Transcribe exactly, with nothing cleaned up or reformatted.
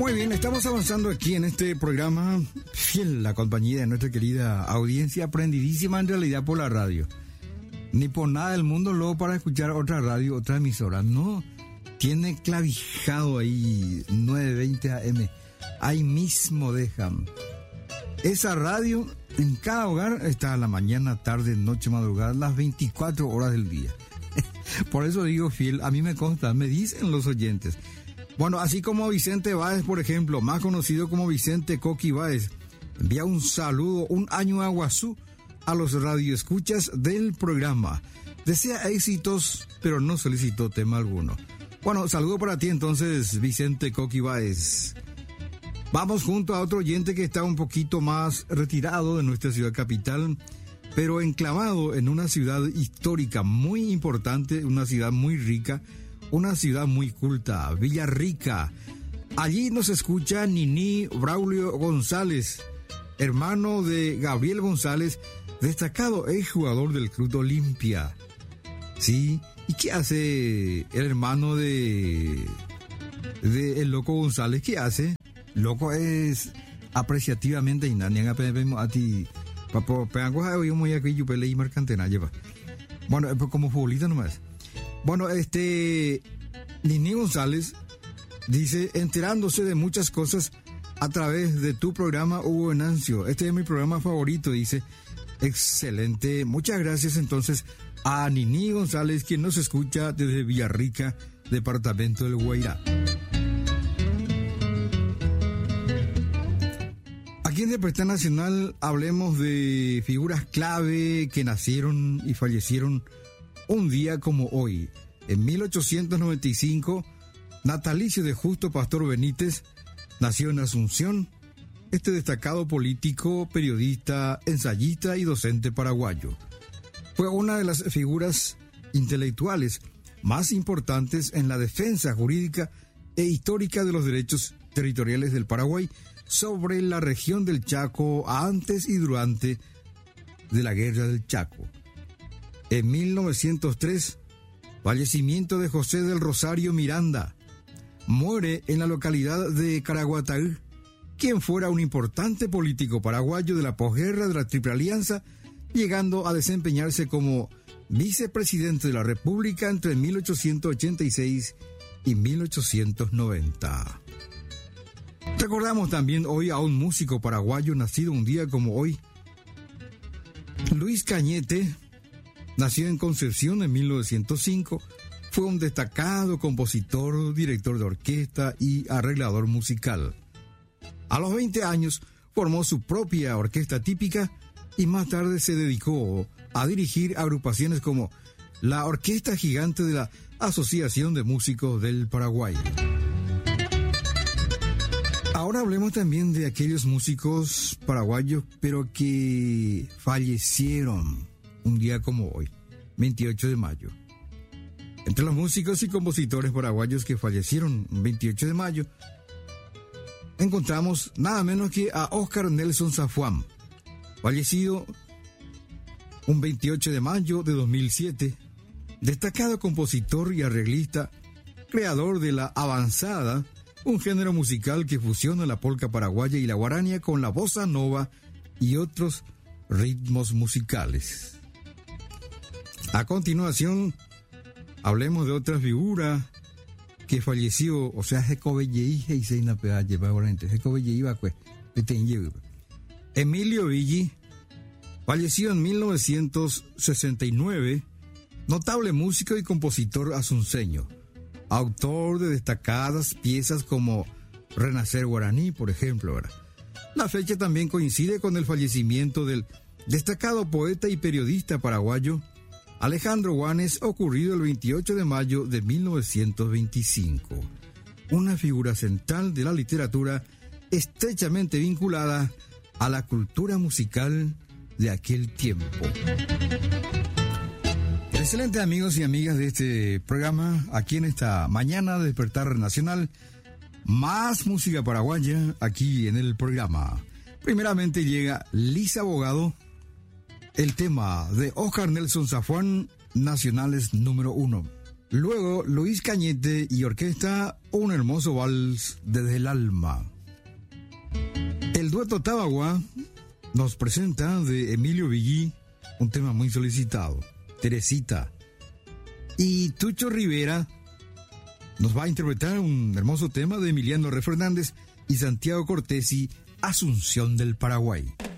Muy bien, estamos avanzando aquí en este programa, fiel la compañía de nuestra querida audiencia, aprendidísima en realidad por la radio. Ni por nada del mundo luego para escuchar otra radio, otra emisora. No, tiene clavijado ahí nueve veinte A M. Ahí mismo dejan. Esa radio en cada hogar está a la mañana, tarde, noche, madrugada, las veinticuatro horas del día. Por eso digo fiel, a mí me consta, me dicen los oyentes. Bueno, así como Vicente Báez, por ejemplo, más conocido como Vicente Coqui Báez, envía un saludo, un año a Guazú a los radioescuchas del programa. Desea éxitos, pero no solicitó tema alguno. Bueno, saludo para ti entonces, Vicente Coqui Báez. Vamos junto a otro oyente que está un poquito más retirado de nuestra ciudad capital, pero enclavado en una ciudad histórica muy importante, una ciudad muy rica, una ciudad muy culta, Villarrica. Allí nos escucha Nini Braulio González, hermano de Gabriel González, destacado exjugador del Club Olimpia. Sí, ¿y qué hace el hermano de, de el Loco González? ¿Qué hace? Loco es apreciativamente y nadie a ti. Bueno, como futbolista nomás. Bueno, este Nini González dice, enterándose de muchas cosas a través de tu programa, Hugo Venancio. Este es mi programa favorito, dice. Excelente. Muchas gracias entonces a Nini González, quien nos escucha desde Villarrica, departamento del Guairá. Aquí en Despertar Nacional hablemos de figuras clave que nacieron y fallecieron un día como hoy. En mil ochocientos noventa y cinco, natalicio de Justo Pastor Benítez, nació en Asunción, este destacado político, periodista, ensayista y docente paraguayo. Fue una de las figuras intelectuales más importantes en la defensa jurídica e histórica de los derechos territoriales del Paraguay sobre la región del Chaco antes y durante de la Guerra del Chaco. En mil novecientos tres, fallecimiento de José del Rosario Miranda. Muere en la localidad de Caraguatá, quien fuera un importante político paraguayo de la posguerra de la Triple Alianza, llegando a desempeñarse como vicepresidente de la República entre mil ochocientos ochenta y seis y mil ochocientos noventa. Recordamos también hoy a un músico paraguayo nacido un día como hoy. Luis Cañete, nació en Concepción en mil novecientos cinco, fue un destacado compositor, director de orquesta y arreglador musical. A los veinte años formó su propia orquesta típica y más tarde se dedicó a dirigir agrupaciones como la Orquesta Gigante de la Asociación de Músicos del Paraguay. Ahora hablemos también de aquellos músicos paraguayos, pero que fallecieron un día como hoy, veintiocho de mayo. Entre los músicos y compositores paraguayos que fallecieron el veintiocho de mayo, encontramos nada menos que a Oscar Nelson Zafuán, fallecido un veintiocho de mayo de dos mil siete, destacado compositor y arreglista, creador de la avanzada, un género musical que fusiona la polca paraguaya y la guarania con la bossa nova y otros ritmos musicales. A continuación, hablemos de otra figura que falleció, o sea, Emilio Villi, falleció en mil novecientos sesenta y nueve, notable músico y compositor asunceño, autor de destacadas piezas como Renacer Guaraní, por ejemplo. La fecha también coincide con el fallecimiento del destacado poeta y periodista paraguayo Alejandro Guanes, ocurrido el veintiocho de mayo de mil novecientos veinticinco. Una figura central de la literatura estrechamente vinculada a la cultura musical de aquel tiempo. Excelente, amigos y amigas de este programa, aquí en esta mañana de Despertar Nacional, más música paraguaya aquí en el programa. Primeramente llega Lisa Abogado, el tema de Oscar Nelson Zafuán, Nacionales número uno. Luego, Luis Cañete y orquesta, un hermoso vals desde el alma. El dueto Tabagua nos presenta de Emilio Vigui un tema muy solicitado, Teresita. Y Tucho Rivera nos va a interpretar un hermoso tema de Emiliano R. Fernández y Santiago Cortesi, Asunción del Paraguay.